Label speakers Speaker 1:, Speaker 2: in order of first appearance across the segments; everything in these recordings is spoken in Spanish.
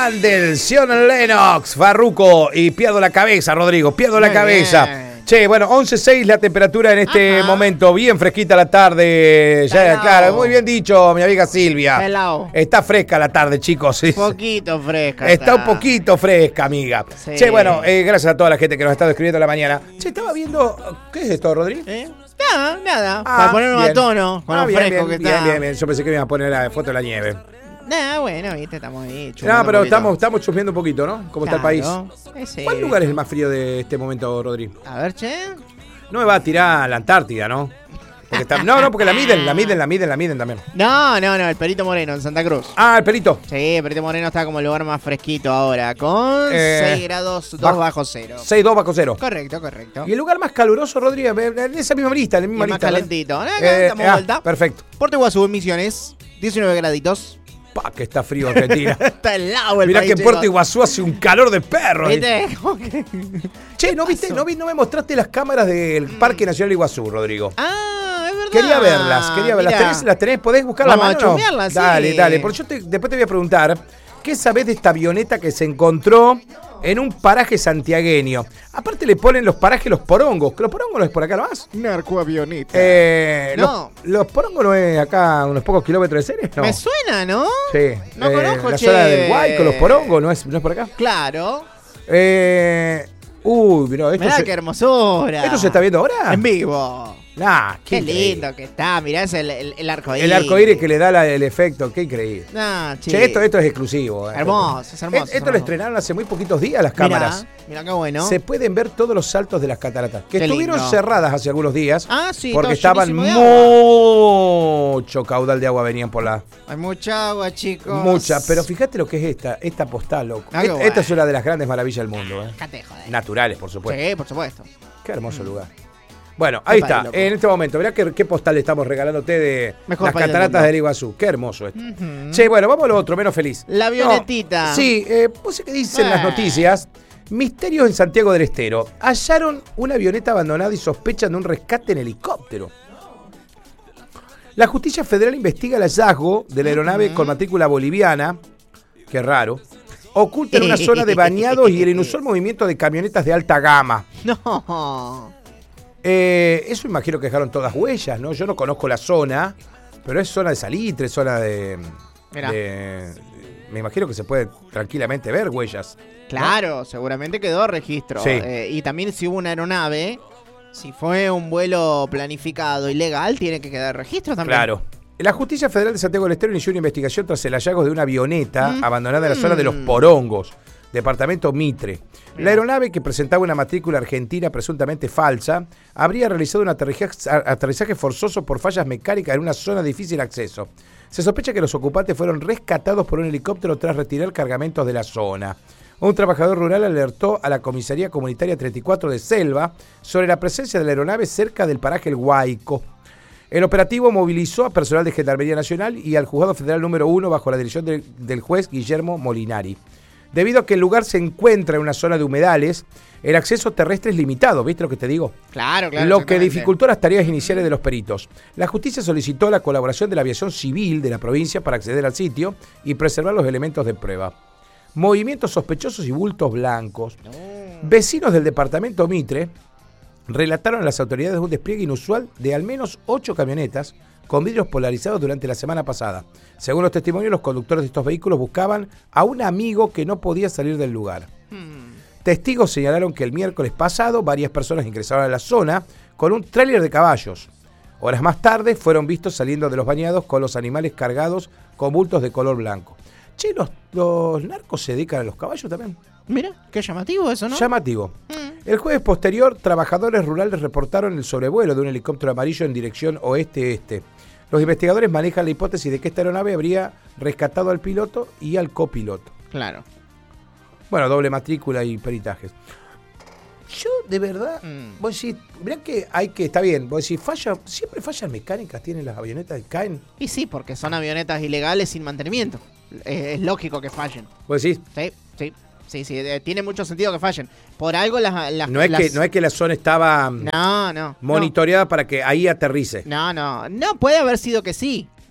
Speaker 1: Del Sion Lennox, Farruko y pierdo la cabeza, Rodrigo, pierdo la cabeza.
Speaker 2: Bien.
Speaker 1: Che, bueno, 11:06 la temperatura en este momento, bien fresquita la tarde. Ya,
Speaker 2: Helado.
Speaker 1: claro, muy bien dicho, mi amiga Silvia.
Speaker 2: Helado.
Speaker 1: Está fresca la tarde, chicos. Sí.
Speaker 2: Poquito fresca.
Speaker 1: Está un poquito fresca, amiga.
Speaker 2: Sí.
Speaker 1: Che, bueno, gracias a toda la gente que nos ha estado escribiendo en la mañana. Che, estaba viendo. ¿Qué es esto, Rodrigo?
Speaker 2: Nada. Para ponernos a tono con lo
Speaker 1: bien,
Speaker 2: fresco
Speaker 1: bien,
Speaker 2: que está.
Speaker 1: bien. Yo pensé que me iba a poner la foto de la nieve.
Speaker 2: Bueno, viste, estamos ahí.
Speaker 1: No,
Speaker 2: chupando
Speaker 1: pero
Speaker 2: un poquito.
Speaker 1: estamos chusmeando un poquito, ¿no? ¿Cómo está el país?
Speaker 2: Sí.
Speaker 1: ¿Cuál lugar es el más frío de este momento, Rodrigo?
Speaker 2: A ver, che.
Speaker 1: No me va a tirar a la Antártida, ¿no? Porque porque la miden también.
Speaker 2: No, el Perito Moreno en Santa Cruz.
Speaker 1: Ah, el Perito.
Speaker 2: Sí, el Perito Moreno está como el lugar más fresquito ahora, con 6 grados 2 bajo cero.
Speaker 1: 6,2 bajo cero.
Speaker 2: Correcto.
Speaker 1: ¿Y el lugar más caluroso, Rodrigo? En esa misma lista,
Speaker 2: Y más calentito. Acá estamos de vuelta.
Speaker 1: Perfecto.
Speaker 2: Puerto Iguazú, en Misiones, 19 graditos.
Speaker 1: Pa, que está frío Argentina.
Speaker 2: Está helado el
Speaker 1: Mirá
Speaker 2: país,
Speaker 1: que en Puerto
Speaker 2: chicos.
Speaker 1: Iguazú hace un calor de perro.
Speaker 2: ¿Viste? ¿Cómo que?
Speaker 1: Che, ¿no viste? No me mostraste las cámaras del Parque Nacional Iguazú, Rodrigo.
Speaker 2: Ah, es verdad.
Speaker 1: Quería verlas.
Speaker 2: Mirá.
Speaker 1: ¿Las tenés? ¿Podés buscarlas?
Speaker 2: Vamos a chusmearlas, sí.
Speaker 1: Dale. Porque yo después te voy a preguntar, ¿qué sabés de esta avioneta que se encontró en un paraje santiagueño? Aparte le ponen los parajes los porongos. ¿Los porongos no es por acá nomás?
Speaker 2: Narcoavioneta.
Speaker 1: No. Los porongos no es acá unos pocos kilómetros de Ceres, ¿no?
Speaker 2: Me suena, ¿no?
Speaker 1: Sí.
Speaker 2: No conozco,
Speaker 1: la
Speaker 2: che.
Speaker 1: zona del Guayco, los porongos, ¿no es por acá?
Speaker 2: Claro.
Speaker 1: Mirá,
Speaker 2: Mirá qué hermosura.
Speaker 1: ¿Esto se está viendo ahora?
Speaker 2: En vivo.
Speaker 1: Nah,
Speaker 2: Qué
Speaker 1: increíble.
Speaker 2: lindo que está. Mirá, es el arcoíris.
Speaker 1: El arcoíris que le da el efecto, qué increíble.
Speaker 2: Nah,
Speaker 1: Che, esto es exclusivo.
Speaker 2: Hermoso, es hermoso.
Speaker 1: Esto lo estrenaron hace muy poquitos días las cámaras.
Speaker 2: Mirá qué bueno.
Speaker 1: Se pueden ver todos los saltos de las cataratas, que
Speaker 2: Qué
Speaker 1: estuvieron
Speaker 2: lindo.
Speaker 1: cerradas hace algunos días.
Speaker 2: Ah, sí.
Speaker 1: Porque
Speaker 2: está
Speaker 1: estaban
Speaker 2: llenísimo de agua.
Speaker 1: mucho caudal de agua venían por la...
Speaker 2: Hay mucha agua, chicos.
Speaker 1: Mucha, pero fíjate lo que es esta postal, loco.
Speaker 2: Ah, qué
Speaker 1: Esta
Speaker 2: bueno.
Speaker 1: es una de las grandes maravillas del mundo.
Speaker 2: Dejate, joder.
Speaker 1: Naturales, por supuesto.
Speaker 2: Sí, por supuesto.
Speaker 1: Qué hermoso lugar. Bueno, ahí
Speaker 2: Qué
Speaker 1: está,
Speaker 2: padre, loco.
Speaker 1: en este momento. Mirá qué postal le estamos regalándote de
Speaker 2: Mejor
Speaker 1: las
Speaker 2: país del
Speaker 1: cataratas
Speaker 2: mundo.
Speaker 1: del Iguazú. Qué hermoso esto. Che, bueno, vamos a lo otro, menos feliz.
Speaker 2: La avionetita.
Speaker 1: No, sí, puse que dicen las noticias. Misterios en Santiago del Estero. Hallaron una avioneta abandonada y sospechan de un rescate en helicóptero. La justicia federal investiga el hallazgo de la aeronave con matrícula boliviana. Qué raro. Oculta en una zona de bañados y el inusual movimiento de camionetas de alta gama.
Speaker 2: No.
Speaker 1: Eso imagino que dejaron todas huellas, ¿no? Yo no conozco la zona, pero es zona de salitre, zona de...
Speaker 2: Mirá.
Speaker 1: Me imagino que se puede tranquilamente ver huellas.
Speaker 2: Claro, seguramente quedó registro.
Speaker 1: Sí.
Speaker 2: Y también si hubo una aeronave, si fue un vuelo planificado ilegal, tiene que quedar registro también.
Speaker 1: Claro. La Justicia Federal de Santiago del Estero inició una investigación tras el hallazgo de una avioneta abandonada en la zona de Los Porongos, departamento Mitre. La aeronave, que presentaba una matrícula argentina presuntamente falsa, habría realizado un aterrizaje forzoso por fallas mecánicas en una zona de difícil acceso. Se sospecha que los ocupantes fueron rescatados por un helicóptero tras retirar cargamentos de la zona. Un trabajador rural alertó a la Comisaría Comunitaria 34 de Selva sobre la presencia de la aeronave cerca del paraje El Guayco. El operativo movilizó a personal de Gendarmería Nacional y al Juzgado Federal número 1 bajo la dirección del juez Guillermo Molinari. Debido a que el lugar se encuentra en una zona de humedales, el acceso terrestre es limitado, ¿viste lo que te digo?
Speaker 2: Claro.
Speaker 1: Lo que
Speaker 2: exactamente.
Speaker 1: dificultó las tareas iniciales de los peritos. La justicia solicitó la colaboración de la aviación civil de la provincia para acceder al sitio y preservar los elementos de prueba. Movimientos sospechosos y bultos blancos. Vecinos del departamento Mitre relataron a las autoridades un despliegue inusual de al menos 8 camionetas con vidrios polarizados durante la semana pasada. Según los testimonios, los conductores de estos vehículos buscaban a un amigo que no podía salir del lugar. Testigos señalaron que el miércoles pasado varias personas ingresaron a la zona con un tráiler de caballos. Horas más tarde fueron vistos saliendo de los bañados con los animales cargados con bultos de color blanco. Che, los narcos se dedican a los caballos también.
Speaker 2: Mira, qué llamativo eso, ¿no?
Speaker 1: Llamativo. El jueves posterior, trabajadores rurales reportaron el sobrevuelo de un helicóptero amarillo en dirección oeste-este. Los investigadores manejan la hipótesis de que esta aeronave habría rescatado al piloto y al copiloto.
Speaker 2: Claro.
Speaker 1: Bueno, doble matrícula y peritajes. Yo, de verdad, vos decís, mirá que está bien, vos decís, siempre fallas mecánicas tienen las avionetas que caen.
Speaker 2: Y sí, porque son avionetas ilegales sin mantenimiento. Es lógico que fallen.
Speaker 1: Vos decís,
Speaker 2: Sí, tiene mucho sentido que fallen. Por algo
Speaker 1: no es que la zona estaba
Speaker 2: No.
Speaker 1: monitoreada para que ahí aterrice.
Speaker 2: No, puede haber sido que sí.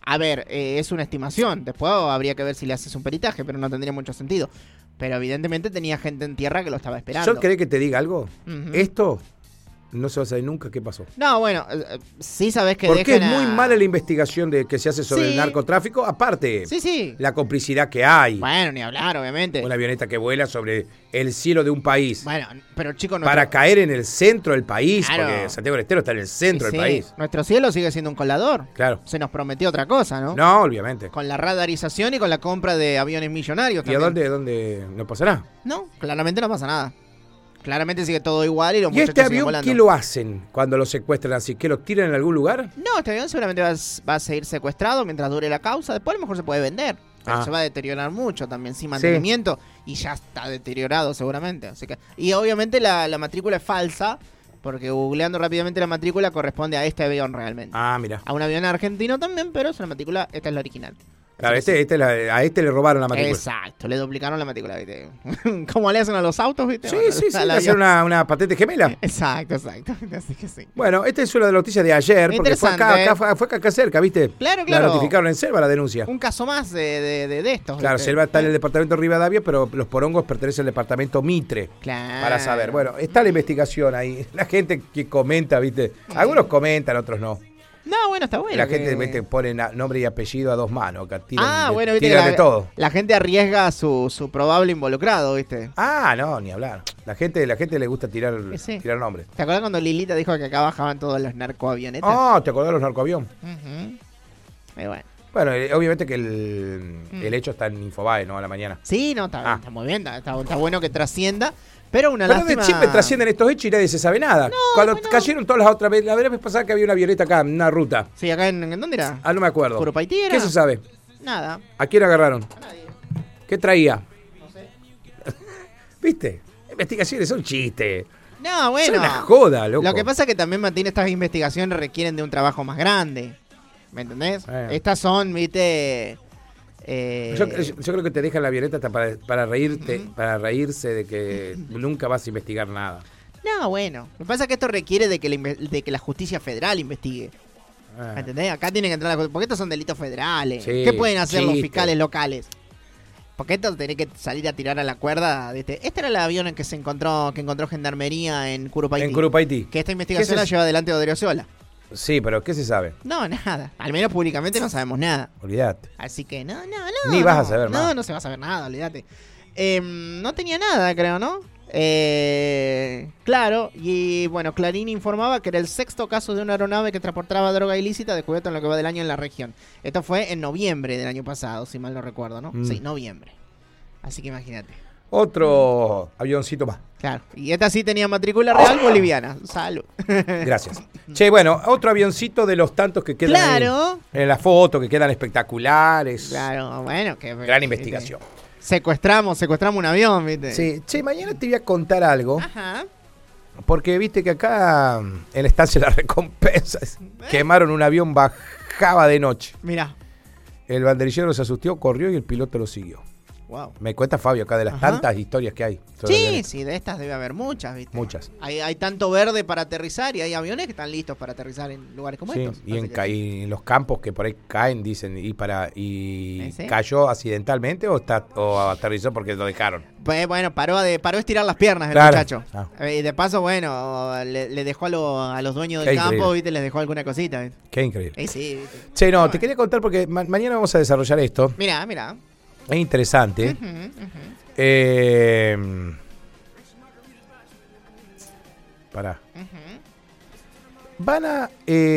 Speaker 2: A ver, es una estimación. Después habría que ver si le haces un peritaje, pero no tendría mucho sentido. Pero evidentemente tenía gente en tierra que lo estaba esperando.
Speaker 1: ¿Yo querés que te diga algo?
Speaker 2: Ujú.
Speaker 1: Esto no se va a saber nunca qué pasó.
Speaker 2: No, bueno, sí sabés que
Speaker 1: Porque es
Speaker 2: dejan
Speaker 1: muy mala la investigación que se hace sobre
Speaker 2: Sí.
Speaker 1: el narcotráfico. Aparte,
Speaker 2: Sí.
Speaker 1: la complicidad que hay.
Speaker 2: Bueno, ni hablar, obviamente.
Speaker 1: Una avioneta que vuela sobre el cielo de un país.
Speaker 2: Bueno, pero chicos,
Speaker 1: Para caer en el centro del país.
Speaker 2: Claro.
Speaker 1: Porque Santiago del Estero está en el centro del país.
Speaker 2: Nuestro cielo sigue siendo un colador.
Speaker 1: Claro.
Speaker 2: Se nos prometió otra cosa, ¿no?
Speaker 1: No, obviamente.
Speaker 2: Con la radarización y con la compra de aviones millonarios
Speaker 1: ¿Y a
Speaker 2: también.
Speaker 1: dónde no pasará?
Speaker 2: No, claramente no pasa nada. Claramente sigue todo igual y los
Speaker 1: ¿Y
Speaker 2: muchachos
Speaker 1: este
Speaker 2: siguen
Speaker 1: avión
Speaker 2: volando.
Speaker 1: qué lo hacen cuando lo secuestran así? ¿Que lo tiran en algún lugar?
Speaker 2: No, este avión seguramente va a seguir secuestrado mientras dure la causa. Después a lo mejor se puede vender. Pero
Speaker 1: Ah.
Speaker 2: se va a deteriorar mucho también sin mantenimiento. Y ya está deteriorado seguramente. Así que, y obviamente la matrícula es falsa. Porque googleando rápidamente la matrícula corresponde a este avión realmente.
Speaker 1: Ah, mira.
Speaker 2: A un avión argentino también, pero es una matrícula, esta es la original.
Speaker 1: Claro,
Speaker 2: Así que
Speaker 1: a este le robaron la matrícula.
Speaker 2: Exacto, le duplicaron la matrícula, ¿viste? ¿Cómo le hacen a los autos, viste?
Speaker 1: Sí,
Speaker 2: Bueno,
Speaker 1: sí,
Speaker 2: al
Speaker 1: le hacen
Speaker 2: avión.
Speaker 1: una patente gemela.
Speaker 2: Exacto. Así que sí.
Speaker 1: Bueno, esta es una de las noticias de ayer, porque fue acá cerca, ¿viste?
Speaker 2: Claro.
Speaker 1: La notificaron en Selva la denuncia.
Speaker 2: Un caso más de estos.
Speaker 1: Claro,
Speaker 2: ¿viste?
Speaker 1: Selva está en el departamento de Rivadavia, pero los porongos pertenecen al departamento Mitre.
Speaker 2: Claro.
Speaker 1: Para saber. Bueno, está la investigación ahí. La gente que comenta, ¿viste? Algunos comentan, otros no.
Speaker 2: No, bueno, está bueno.
Speaker 1: La gente ¿viste? Pone nombre y apellido a dos manos. Acá tiran,
Speaker 2: bueno, viste,
Speaker 1: tiran de todo.
Speaker 2: la gente arriesga su probable involucrado, ¿viste?
Speaker 1: Ah, no, ni hablar. La gente le gusta tirar nombres.
Speaker 2: ¿Te acuerdas cuando Lilita dijo que acá bajaban todos los narcoavionetas?
Speaker 1: Ah, ¿te acordás de los narcoavión?
Speaker 2: Ujú. Y bueno.
Speaker 1: Bueno, obviamente que el hecho está en Infobae, ¿no? A la mañana.
Speaker 2: Sí, no, está muy bien, está bueno que trascienda, pero una lástima...
Speaker 1: Siempre trascienden estos hechos y nadie se sabe nada. Cuando cayeron todas las otras veces, la vez pasada que había una avioneta acá, en una ruta.
Speaker 2: Sí, acá en ¿dónde era?
Speaker 1: Ah, no me acuerdo.
Speaker 2: ¿Curupaití era?
Speaker 1: ¿Qué se sabe?
Speaker 2: Nada,
Speaker 1: ¿A quién agarraron?
Speaker 2: a nadie,
Speaker 1: ¿Qué traía?
Speaker 2: no sé.
Speaker 1: ¿Viste? Investigaciones son chistes.
Speaker 2: No, bueno.
Speaker 1: Son una joda, loco.
Speaker 2: Lo que pasa es que también, Martín, estas investigaciones requieren de un trabajo más grande. ¿Me entendés? Estas son, viste...
Speaker 1: Yo creo que te dejan la avioneta hasta para reírte, para reírse de que nunca vas a investigar nada.
Speaker 2: No, bueno. Lo que pasa es que esto requiere de que la justicia federal investigue. ¿Me entendés? Acá tienen que entrar porque estos son delitos federales.
Speaker 1: Sí,
Speaker 2: ¿Qué pueden hacer los
Speaker 1: chiste.
Speaker 2: fiscales locales? Porque esto tenés que salir a tirar a la cuerda. Este era el avión en que encontró Gendarmería en Curupaití.
Speaker 1: En Curupaití.
Speaker 2: Que esta investigación la lleva adelante Odriozola.
Speaker 1: Sí, pero ¿qué se sabe?
Speaker 2: No, nada. Al menos públicamente no sabemos nada.
Speaker 1: Olvídate.
Speaker 2: Así que no.
Speaker 1: Ni vas a saber nada.
Speaker 2: No se va a saber nada, olvídate. No tenía nada, creo, ¿no? Claro, y bueno, Clarín informaba que era el 6º caso de una aeronave que transportaba droga ilícita descubierto en lo que va del año en la región. Esto fue en noviembre del año pasado, si mal no recuerdo, ¿no? Sí, noviembre. Así que imagínate.
Speaker 1: Otro avioncito más.
Speaker 2: Claro, y esta sí tenía matrícula real boliviana. Salud.
Speaker 1: Gracias. Che, bueno, otro avioncito de los tantos que quedan
Speaker 2: Claro.
Speaker 1: ahí en la foto, que quedan espectaculares.
Speaker 2: Claro, bueno, que
Speaker 1: Gran investigación.
Speaker 2: Secuestramos un avión, ¿viste?
Speaker 1: Sí, che, mañana te voy a contar algo.
Speaker 2: Ajá.
Speaker 1: Porque viste que acá en la estancia de las recompensas quemaron un avión, bajaba de noche.
Speaker 2: Mirá.
Speaker 1: El banderillero se asustó, corrió y el piloto lo siguió.
Speaker 2: Wow.
Speaker 1: Me cuenta Fabio acá de las tantas historias que hay. sobre
Speaker 2: Sí,
Speaker 1: aviones.
Speaker 2: sí, de estas debe haber muchas, ¿viste?
Speaker 1: Muchas.
Speaker 2: Hay tanto verde para aterrizar y hay aviones que están listos para aterrizar en lugares como
Speaker 1: Sí,
Speaker 2: estos.
Speaker 1: y
Speaker 2: Así que sí.
Speaker 1: y en los campos que por ahí caen, dicen,
Speaker 2: ¿Sí?
Speaker 1: ¿Cayó accidentalmente o aterrizó porque lo dejaron?
Speaker 2: Pues, bueno, paró a estirar las piernas el
Speaker 1: Claro.
Speaker 2: muchacho.
Speaker 1: Ah.
Speaker 2: Y de paso, bueno, le dejó a los dueños
Speaker 1: Qué
Speaker 2: del campo,
Speaker 1: increíble.
Speaker 2: ¿viste? Les dejó alguna cosita, ¿viste?
Speaker 1: Qué increíble.
Speaker 2: Sí, ¿viste?
Speaker 1: Che, no,
Speaker 2: Bueno.
Speaker 1: te quería contar porque mañana vamos a desarrollar esto.
Speaker 2: Mirá.
Speaker 1: Es interesante.
Speaker 2: Ujú, ujú.
Speaker 1: Pará.
Speaker 2: Ujú.
Speaker 1: Van a...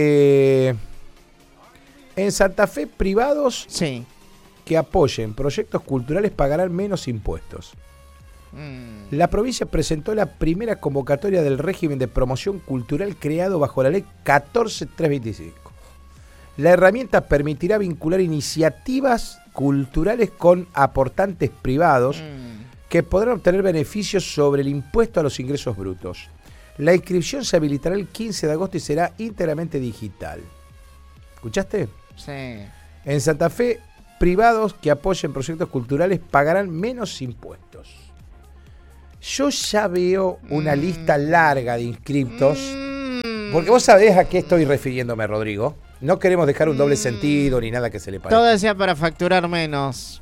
Speaker 1: en Santa Fe, privados
Speaker 2: Sí.
Speaker 1: que apoyen proyectos culturales pagarán menos impuestos. La provincia presentó la primera convocatoria del régimen de promoción cultural creado bajo la ley 14325. La herramienta permitirá vincular iniciativas culturales con aportantes privados que podrán obtener beneficios sobre el impuesto a los ingresos brutos. La inscripción se habilitará el 15 de agosto y será íntegramente digital. ¿Escuchaste?
Speaker 2: Sí.
Speaker 1: En Santa Fe, privados que apoyen proyectos culturales pagarán menos impuestos. Yo ya veo una lista larga de inscriptos, porque vos sabés a qué estoy refiriéndome, Rodrigo. No queremos dejar un doble sentido ni nada que se le parezca.
Speaker 2: Todo sea para facturar menos.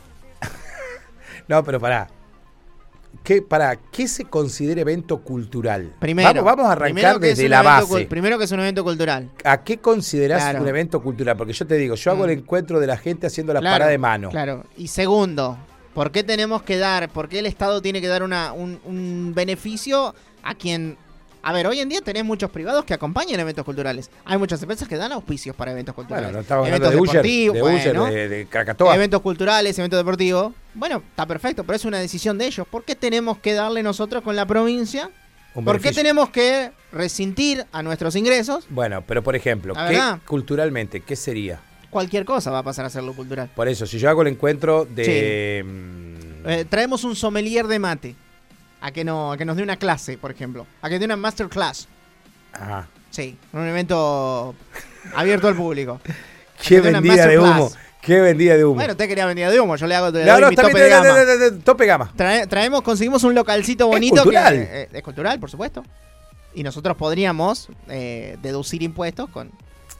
Speaker 1: No, pero pará. ¿Qué se considera evento cultural?
Speaker 2: Primero,
Speaker 1: vamos a arrancar desde la base.
Speaker 2: Primero que es un evento cultural.
Speaker 1: ¿A qué considerás un evento cultural? Porque yo te digo, yo hago el encuentro de la gente haciendo la parada de mano.
Speaker 2: Claro. Y segundo, ¿por qué el Estado tiene que dar un beneficio a quien... A ver, hoy en día tenés muchos privados que acompañan eventos culturales. Hay muchas empresas que dan auspicios para eventos culturales.
Speaker 1: Bueno, no estamos hablando de Uller, de Krakatoa.
Speaker 2: Eventos culturales, eventos deportivos. Bueno, está perfecto, pero es una decisión de ellos. ¿Por qué tenemos que darle nosotros con la provincia? ¿Por qué tenemos que resentir a nuestros ingresos?
Speaker 1: Bueno, pero por ejemplo, culturalmente, ¿qué sería?
Speaker 2: Cualquier cosa va a pasar a ser lo cultural.
Speaker 1: Por eso, si yo hago el encuentro de...
Speaker 2: Sí. Traemos un sommelier de mate. A que nos dé una clase, por ejemplo. A que dé una masterclass.
Speaker 1: Ajá.
Speaker 2: Sí, un evento abierto al público.
Speaker 1: Qué vendida de humo. Qué vendida de humo.
Speaker 2: Bueno, usted quería vendida de humo. Yo le hago
Speaker 1: mi tope de gama. Tope gama.
Speaker 2: Conseguimos un localcito bonito. Es
Speaker 1: cultural.
Speaker 2: Es cultural, por supuesto. Y nosotros podríamos deducir impuestos con...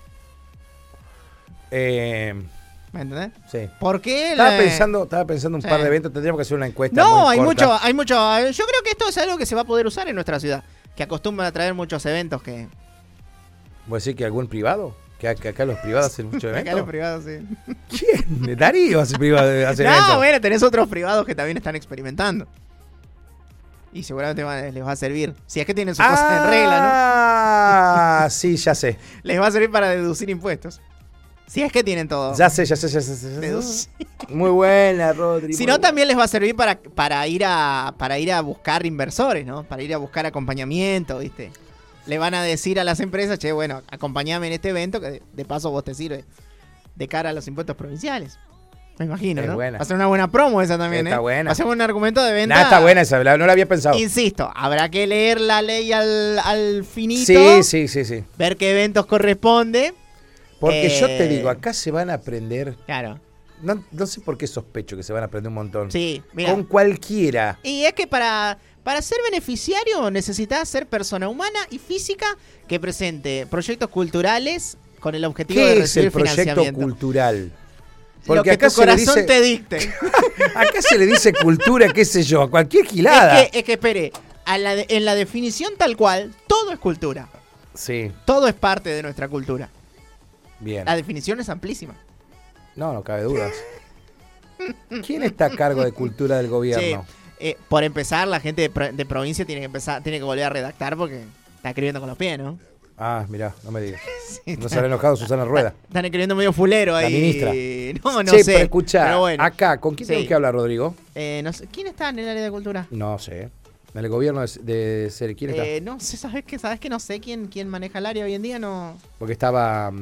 Speaker 2: ¿Me entendés?
Speaker 1: Sí.
Speaker 2: ¿Por qué?
Speaker 1: Estaba pensando un par de eventos, tendríamos que hacer una encuesta.
Speaker 2: No, hay mucho. Yo creo que esto es algo que se va a poder usar en nuestra ciudad. Que acostumbran a traer muchos eventos que...
Speaker 1: ¿Vos decís que algún privado? Que acá los privados hacen muchos eventos.
Speaker 2: Acá los privados, sí.
Speaker 1: ¿Quién? Darío hace eventos.
Speaker 2: No, bueno, tenés otros privados que también están experimentando. Y seguramente les va a servir. Si es que tienen sus cosas en regla, ¿no?
Speaker 1: Ah, sí, ya sé.
Speaker 2: Les va a servir para deducir impuestos. Si es que tienen todo.
Speaker 1: Ya sé. Muy buena, Rodri.
Speaker 2: Si no, también les va a servir para ir a buscar inversores, ¿no? Para ir a buscar acompañamiento, ¿viste? Le van a decir a las empresas, che, bueno, acompáñame en este evento que de paso vos te sirve de cara a los impuestos provinciales. Me imagino, ¿no?
Speaker 1: Buena.
Speaker 2: Va a ser una buena promo esa también,
Speaker 1: está buena.
Speaker 2: Va a ser un argumento de venta.
Speaker 1: Está buena esa, no la había pensado.
Speaker 2: Insisto, habrá que leer la ley al finito.
Speaker 1: Sí.
Speaker 2: Ver qué eventos corresponde.
Speaker 1: Porque yo te digo, acá se van a aprender.
Speaker 2: Claro.
Speaker 1: No sé por qué sospecho que se van a aprender un montón.
Speaker 2: Sí, mira.
Speaker 1: Con cualquiera.
Speaker 2: Y es que para ser beneficiario necesitas ser persona humana y física que presente proyectos culturales con el objetivo de recibir financiamiento. ¿Qué es el proyecto cultural? Porque lo que acá tu corazón te dicte.
Speaker 1: Acá se le dice cultura, qué sé yo, a cualquier gilada.
Speaker 2: Es que espere, en la definición tal cual, todo es cultura.
Speaker 1: Sí.
Speaker 2: Todo es parte de nuestra cultura.
Speaker 1: Bien.
Speaker 2: La definición es amplísima.
Speaker 1: No cabe dudas. ¿Quién está a cargo de cultura del gobierno?
Speaker 2: Sí. Por empezar, la gente de provincia tiene que volver a redactar porque está escribiendo con los pies, ¿no?
Speaker 1: Ah, mirá, no me digas. Sí, no se ha enojado Susana Rueda.
Speaker 2: Están escribiendo medio fulero ahí.
Speaker 1: La ministra.
Speaker 2: No sé.
Speaker 1: Pero escuchá,
Speaker 2: bueno.
Speaker 1: acá, ¿con quién tengo que hablar, Rodrigo?
Speaker 2: No sé. ¿Quién está en el área de cultura?
Speaker 1: No sé. En el gobierno de ser, ¿quién está?
Speaker 2: No sé, ¿sabes que no sé quién maneja el área hoy en día? No.
Speaker 1: Porque estaba...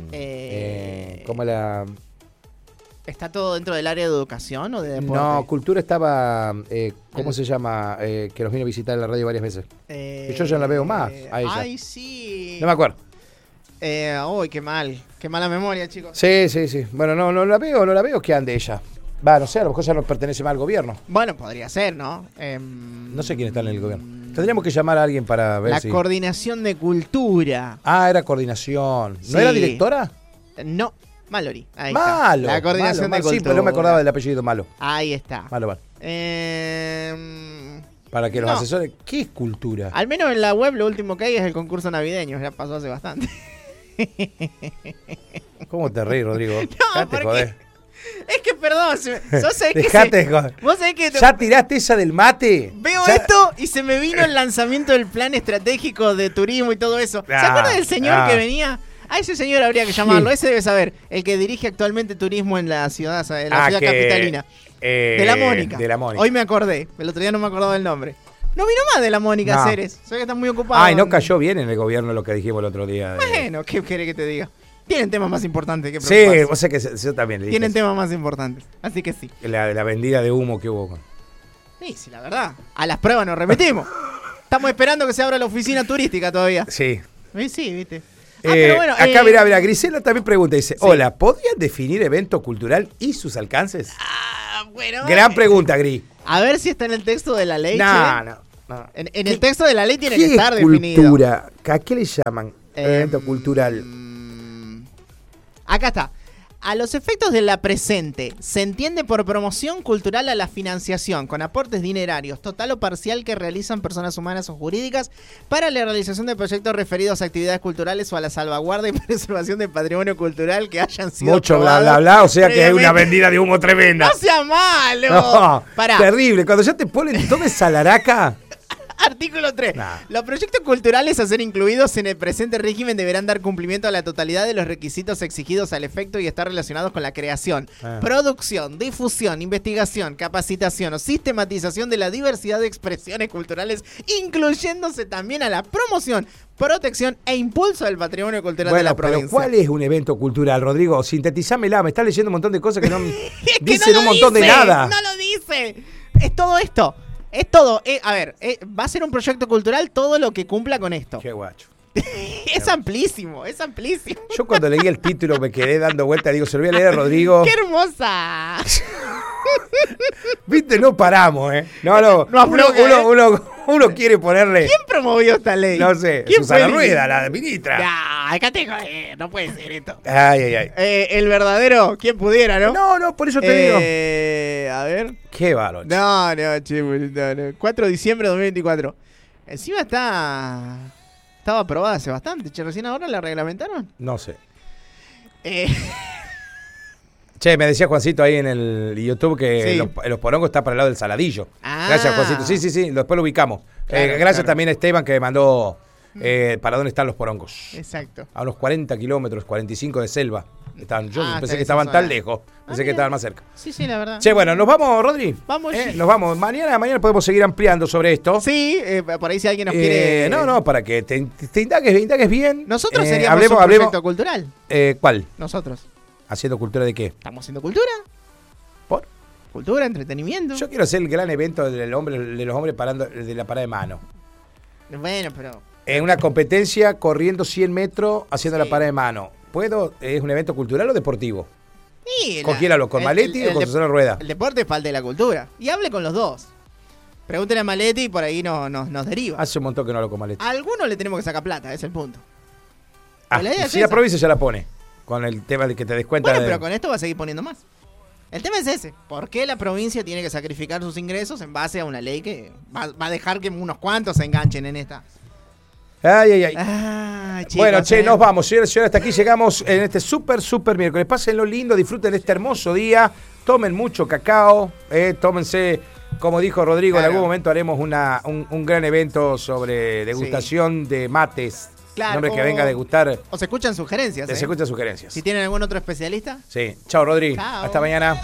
Speaker 1: ¿cómo la...?
Speaker 2: ¿Está todo dentro del área de educación o de deporte?
Speaker 1: No, cultura estaba... ¿cómo se llama? Que nos vino a visitar en la radio varias veces. Yo ya no la veo más a ella.
Speaker 2: Ay, sí.
Speaker 1: No me acuerdo.
Speaker 2: Uy, qué mal. Qué mala memoria, chicos.
Speaker 1: Sí. Bueno, no la veo que ande ella. Va, no sé, a lo mejor ya no pertenece más al gobierno.
Speaker 2: Bueno, podría ser, ¿no?
Speaker 1: No sé quién está en el gobierno. Tendríamos que llamar a alguien para ver
Speaker 2: la coordinación de cultura.
Speaker 1: Ah, era coordinación.
Speaker 2: Sí.
Speaker 1: ¿No era directora?
Speaker 2: No, Mallory. Ahí
Speaker 1: Malo.
Speaker 2: está. La coordinación de cultura.
Speaker 1: Sí, pero no me acordaba del apellido Malo.
Speaker 2: Ahí está.
Speaker 1: Malo. Para que los asesores... ¿Qué es cultura?
Speaker 2: Al menos en la web lo último que hay es el concurso navideño. Ya pasó hace bastante.
Speaker 1: ¿Cómo te reís, Rodrigo?
Speaker 2: No, porque... Es que, perdón,
Speaker 1: Dejate,
Speaker 2: vos sabés que
Speaker 1: ¿ya tiraste esa del mate?
Speaker 2: Veo esto y se me vino el lanzamiento del plan estratégico de turismo y todo eso. ¿Se acuerdan del señor que venía? A ese señor habría que llamarlo, ese debe saber. El que dirige actualmente turismo en la ciudad, capitalina. De la Mónica. Hoy me acordé, el otro día no me acordaba del nombre. No vino más de la Mónica Ceres. Sé que está muy ocupado.
Speaker 1: Ay, no cayó bien en el gobierno lo que dijimos el otro día.
Speaker 2: Bueno, ¿qué querés que te diga? Tienen temas más importantes que preocuparse.
Speaker 1: Sí, vos sé que yo también le dije.
Speaker 2: Tienen temas más importantes, así que sí.
Speaker 1: La vendida de humo que hubo.
Speaker 2: Sí, la verdad. A las pruebas nos repetimos. Estamos esperando que se abra la oficina turística todavía.
Speaker 1: Sí.
Speaker 2: Sí, viste. Pero bueno,
Speaker 1: acá, mirá, Grisela también pregunta, dice, hola, ¿podrían definir evento cultural y sus alcances?
Speaker 2: Bueno.
Speaker 1: Gran pregunta, Gris.
Speaker 2: A ver si está en el texto de la ley.
Speaker 1: No.
Speaker 2: En el texto de la ley tiene que estar definido.
Speaker 1: Cultura? ¿A qué le llaman evento cultural?
Speaker 2: Acá está. A los efectos de la presente, se entiende por promoción cultural a la financiación con aportes dinerarios, total o parcial, que realizan personas humanas o jurídicas para la realización de proyectos referidos a actividades culturales o a la salvaguarda y preservación del patrimonio cultural que hayan sido
Speaker 1: mucho bla bla bla, o sea que es una vendida de humo tremenda.
Speaker 2: ¡No sea malo!
Speaker 1: No,
Speaker 2: Pará.
Speaker 1: terrible, cuando ya te ponen toda esa laraca.
Speaker 2: Artículo 3. Los proyectos culturales a ser incluidos en el presente régimen deberán dar cumplimiento a la totalidad de los requisitos exigidos al efecto y estar relacionados con la creación, producción, difusión, investigación, capacitación o sistematización de la diversidad de expresiones culturales, incluyéndose también a la promoción, protección e impulso del patrimonio cultural de la provincia.
Speaker 1: Pero ¿cuál es un evento cultural, Rodrigo? Sintetizámela, me estás leyendo un montón de cosas que no
Speaker 2: es que
Speaker 1: dicen
Speaker 2: no
Speaker 1: un montón de nada.
Speaker 2: No lo dice. Es todo esto. Es todo. A ver, va a ser un proyecto cultural todo lo que cumpla con esto.
Speaker 1: Qué guacho.
Speaker 2: Es amplísimo, es amplísimo.
Speaker 1: Yo cuando leí el título me quedé dando vuelta, digo, se lo voy a leer a Rodrigo.
Speaker 2: ¡Qué hermosa!
Speaker 1: Viste, no paramos, ¿eh? No, uno quiere ponerle...
Speaker 2: ¿Quién promovió esta ley?
Speaker 1: No sé, Susana Rueda, la ministra.
Speaker 2: Acá tengo, no puede ser esto.
Speaker 1: Ay.
Speaker 2: El verdadero, ¿quién pudiera, no?
Speaker 1: No, por eso te digo.
Speaker 2: A ver.
Speaker 1: Qué bárbaro.
Speaker 2: No, che, no. 4 de diciembre de 2024. Encima estaba aprobada hace bastante, che, recién ahora la reglamentaron.
Speaker 1: No sé. Che, me decía Juancito ahí en el YouTube que los porongos están para el lado del Saladillo. Gracias, Juancito. Sí, después lo ubicamos. Gracias también a Esteban que me mandó para dónde están los porongos.
Speaker 2: Exacto.
Speaker 1: A unos 40 kilómetros, 45 de selva. Yo pensé que estaban tan lejos. Pensé que estaban más cerca.
Speaker 2: Sí, la verdad.
Speaker 1: Che, bueno, ¿nos vamos, Rodri?
Speaker 2: Vamos.
Speaker 1: Nos vamos. Mañana podemos seguir ampliando sobre esto.
Speaker 2: Sí, por ahí si alguien nos quiere...
Speaker 1: No, para que te indagues bien.
Speaker 2: Nosotros seríamos un proyecto cultural.
Speaker 1: ¿Cuál?
Speaker 2: Nosotros.
Speaker 1: ¿Haciendo cultura de qué?
Speaker 2: Estamos haciendo cultura.
Speaker 1: ¿Por?
Speaker 2: Cultura, entretenimiento.
Speaker 1: Yo quiero hacer el gran evento de los hombres parando de la parada de mano.
Speaker 2: Bueno, pero...
Speaker 1: En una competencia corriendo 100 metros haciendo la parada de mano. ¿Puedo? ¿Es un evento cultural o deportivo?
Speaker 2: Sí,
Speaker 1: ¿Con quién hablo? ¿Con Maletti o con Susana Rueda?
Speaker 2: El deporte es falta de la cultura. Y hable con los dos. Pregúntenle a Maletti y por ahí nos deriva.
Speaker 1: Hace un montón que no hablo con Maletti.
Speaker 2: A algunos le tenemos que sacar plata, ese es el punto.
Speaker 1: Si la provincia ya la pone. Con el tema de que te des cuenta.
Speaker 2: Bueno, pero con esto va a seguir poniendo más. El tema es ese. ¿Por qué la provincia tiene que sacrificar sus ingresos en base a una ley que va a dejar que unos cuantos se enganchen en esta?
Speaker 1: Ay.
Speaker 2: Chicos,
Speaker 1: bueno, nos vamos, señores y señores. Hasta aquí llegamos en este súper miércoles. Pásenlo lindo, disfruten de este hermoso día. Tomen mucho cacao. Tómense, como dijo Rodrigo, en algún momento haremos un gran evento sobre degustación de mates.
Speaker 2: Claro.
Speaker 1: Un hombre que venga a degustar.
Speaker 2: O se escuchan sugerencias.
Speaker 1: Se escuchan sugerencias.
Speaker 2: Si tienen algún otro especialista.
Speaker 1: Sí. Chao, Rodri.
Speaker 2: Chao.
Speaker 1: Hasta mañana.